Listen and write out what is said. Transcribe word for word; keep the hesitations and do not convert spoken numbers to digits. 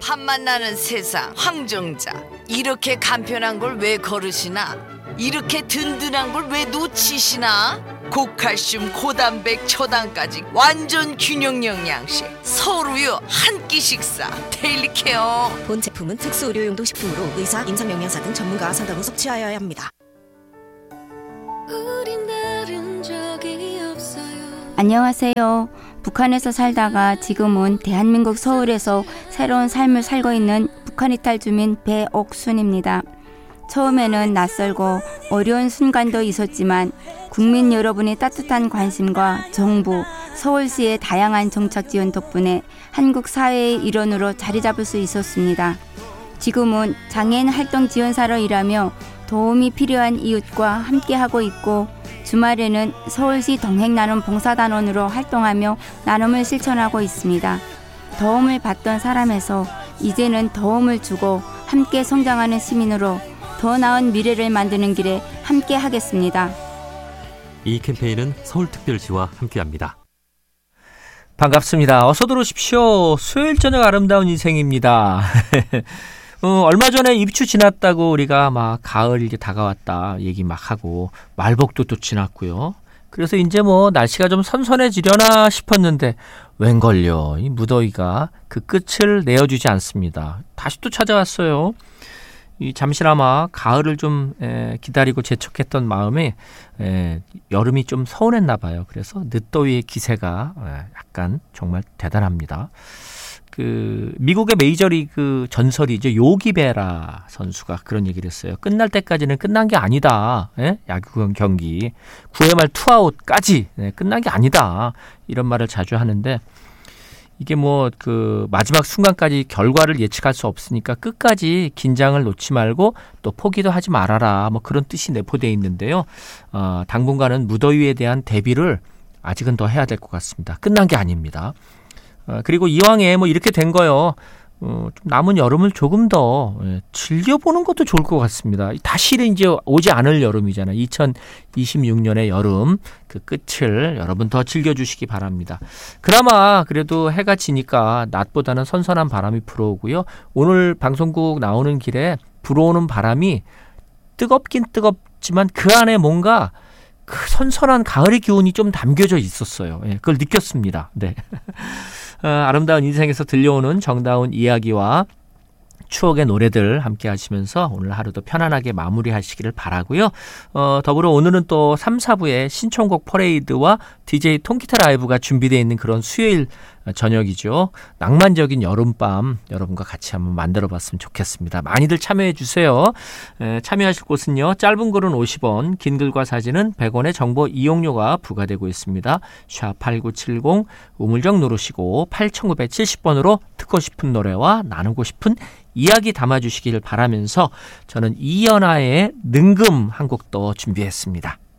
한만 나는 세상 황정자 이렇게 간편한 걸 왜 거르시나 이렇게 든든한 걸 왜 놓치시나 고칼슘 고단백 초당까지 완전 균형 영양식 서울우유 한 끼 식사 데일리케어. 본 제품은 특수 의료용도 식품으로 의사, 임상영양사 등 전문가 상담 후 섭취하여야 합니다. 안녕하세요. 북한에서 살다가 지금은 대한민국 서울에서 새로운 삶을 살고 있는 북한 이탈 주민 배옥순입니다. 처음에는 낯설고 어려운 순간도 있었지만 국민 여러분의 따뜻한 관심과 정부, 서울시의 다양한 정책 지원 덕분에 한국 사회의 일원으로 자리 잡을 수 있었습니다. 지금은 장애인 활동 지원사로 일하며 도움이 필요한 이웃과 함께하고 있고 주말에는 서울시 동행나눔 봉사단원으로 활동하며 나눔을 실천하고 있습니다. 도움을 받던 사람에서 이제는 도움을 주고 함께 성장하는 시민으로 더 나은 미래를 만드는 길에 함께 하겠습니다. 이 캠페인은 서울특별시와 함께합니다. 반갑습니다. 어서 들어오십시오. 수요일 저녁 아름다운 인생입니다. 어, 얼마 전에 입추 지났다고 우리가 막 가을 이제 다가왔다 얘기 막 하고 말복도 또 지났고요. 그래서 이제 뭐 날씨가 좀 선선해지려나 싶었는데 웬걸요. 이 무더위가 그 끝을 내어주지 않습니다. 다시 또 찾아왔어요. 이 잠시나마 가을을 좀 에, 기다리고 재촉했던 마음에 에, 여름이 좀 서운했나 봐요. 그래서 늦더위의 기세가 에, 약간 정말 대단합니다. 그 미국의 메이저리그 전설이죠. 요기 베라 선수가 그런 얘기를 했어요. 끝날 때까지는 끝난 게 아니다. 예? 야구 경기 구 회 말 투아웃까지 예, 끝난 게 아니다. 이런 말을 자주 하는데 이게 뭐 그 마지막 순간까지 결과를 예측할 수 없으니까 끝까지 긴장을 놓지 말고 또 포기도 하지 말아라. 뭐 그런 뜻이 내포되어 있는데요. 어, 당분간은 무더위에 대한 대비를 아직은 더 해야 될 것 같습니다. 끝난 게 아닙니다. 어, 그리고 이왕에 뭐 이렇게 된 거요. 어, 좀 남은 여름을 조금 더 예, 즐겨보는 것도 좋을 것 같습니다. 다시는 이제 오지 않을 여름이잖아요. 이천이십육 년의 여름 그 끝을 여러분 더 즐겨주시기 바랍니다. 그나마 그래도 해가 지니까 낮보다는 선선한 바람이 불어오고요. 오늘 방송국 나오는 길에 불어오는 바람이 뜨겁긴 뜨겁지만 그 안에 뭔가 그 선선한 가을의 기운이 좀 담겨져 있었어요. 예, 그걸 느꼈습니다. 네. 어, 아름다운 인생에서 들려오는 정다운 이야기와 추억의 노래들 함께 하시면서 오늘 하루도 편안하게 마무리하시기를 바라고요. 어, 더불어 오늘은 또 삼, 사부에 신청곡 퍼레이드와 디제이 통기타 라이브가 준비되어 있는 그런 수요일 저녁이죠. 낭만적인 여름밤 여러분과 같이 한번 만들어봤으면 좋겠습니다. 많이들 참여해 주세요. 에, 참여하실 곳은요. 짧은 글은 오십 원, 긴 글과 사진은 백 원의 정보 이용료가 부과되고 있습니다. 샵 팔구칠공 우물정 누르시고 팔천구백칠십 번으로 듣고 싶은 노래와 나누고 싶은 이야기 담아주시길 바라면서 저는 이연아의 능금 한 곡 더 준비했습니다.